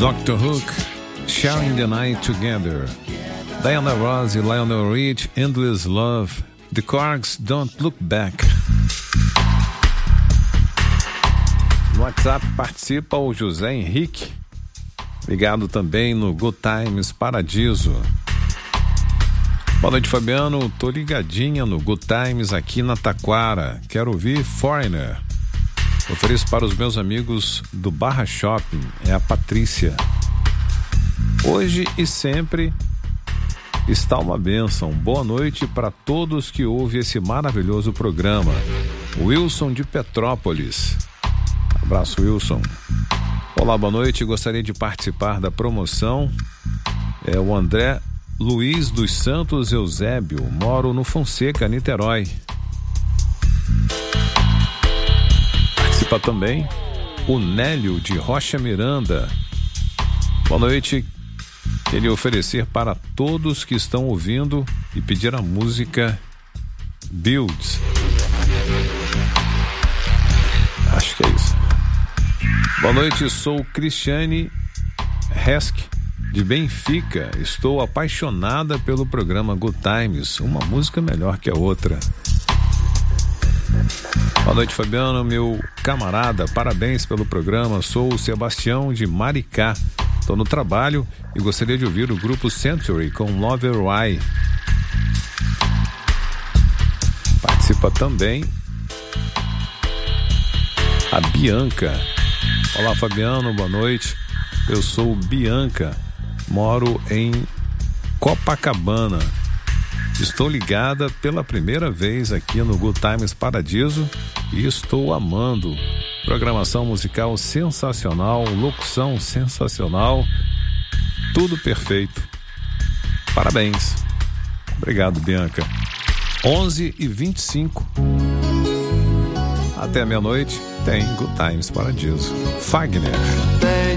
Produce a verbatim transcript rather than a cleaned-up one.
doctor Hook, Sharing the Night Together. Diana Ross e Lionel Rich, Endless Love. The Corgs, Don't Look Back. No WhatsApp participa o José Henrique, ligado também no Good Times Paradiso. Boa noite, Fabiano. Tô ligadinha no Good Times aqui na Taquara. Quero ouvir Foreigner. Ofereço para os meus amigos do Barra Shopping. É a Patrícia. Hoje e sempre está uma bênção. Boa noite para todos que ouvem esse maravilhoso programa. Wilson de Petrópolis. Abraço, Wilson. Olá, boa noite. Gostaria de participar da promoção. É o André Luiz dos Santos Eusébio. Moro no Fonseca, Niterói. Participa também o Nélio de Rocha Miranda. Boa noite. Queria oferecer para todos que estão ouvindo e pedir a música Builds. Acho que é isso. Boa noite, sou Cristiane Hesk, de Benfica. Estou apaixonada pelo programa Good Times. Uma música melhor que a outra. Boa noite, Fabiano, meu camarada. Parabéns pelo programa. Sou o Sebastião de Maricá. Estou no trabalho e gostaria de ouvir o grupo Century com Lover Why. Participa também a Bianca. Olá, Fabiano, boa noite. Eu sou Bianca, moro em Copacabana. Estou ligada pela primeira vez aqui no Good Times Paradiso e estou amando. Programação musical sensacional, locução sensacional, tudo perfeito. Parabéns. Obrigado, Bianca. onze e vinte e cinco. Até meia-noite tem Good Times Paradiso. Fagner.